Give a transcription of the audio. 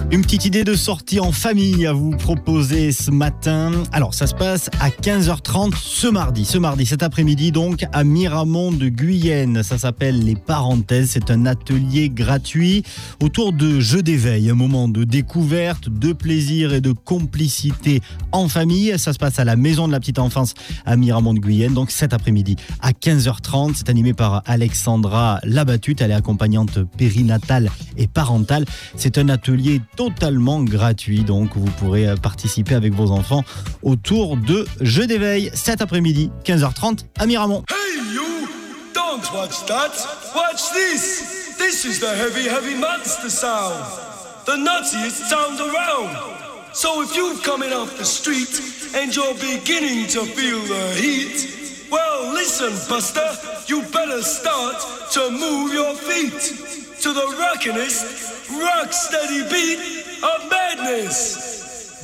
Une petite idée de sortie en famille à vous proposer ce matin. Alors, ça se passe à 15h30 ce mardi, cet après-midi donc, à Miramont de Guyenne. Ça s'appelle Les Parenthèses. C'est un atelier gratuit autour de jeux d'éveil. Un moment de découverte, de plaisir et de complicité en famille. Ça se passe à la Maison de la Petite Enfance à Miramont de Guyenne. Donc, cet après-midi à 15h30. C'est animé par Alexandra Labattute. Elle est accompagnante périnatale et parentale. C'est un atelier totalement gratuit, donc vous pourrez participer avec vos enfants autour de jeux d'éveil cet après-midi, 15h30 à Miramont. Hey you! Don't watch that! Watch this! This is the heavy, heavy monster sound! The nuttiest sound around! So if you're coming off the street and you're beginning to feel the heat, well listen, Buster, you better start to move your feet to the rockinest, rock steady beat of madness.